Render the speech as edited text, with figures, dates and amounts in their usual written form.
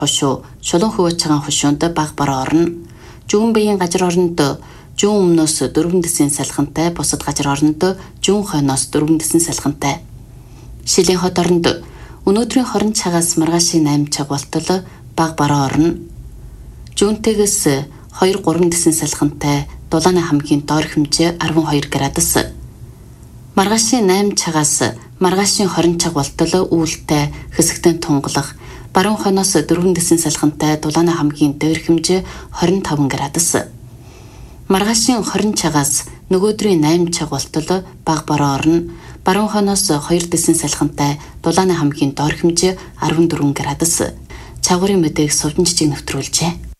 хошуу шулуун хөвөж цагаан хошуунд бага бараа орно. Жүүн биеийн газар оронд зүүн өмнөөс 4 дисийн салхинтай, бусад газар оронд зүүн хойноос 4 дисийн салхинтай. Шилийн хот оронд өнөөдрийн хорон цагаас маргаашийн 8 цаг болтол бага бараа орно. Зүүнтэйгээс 2-3 дисийн салхинтай, дулааны хамгийн доор хэмжээ 12 градус. Маргаашийн 8 цагаас маргаашийн 20 цаг болтол үүлтэй хэсэгтэн тунгалах, баруун хойноос 4 дисийн салхинтай, дулааны хамгийн дээр хэмжээ 25 градус. Маргаашийн 20 цагаас нөгөөдрийн 8 цаг болтол бага бараа орно. Баруун хойноос 2 дисийн салхинтай, дулааны хамгийн доор хэмжээ 14 градус. Цагуурын мэдээг Сувжин жижиг нэвтрүүлжээ.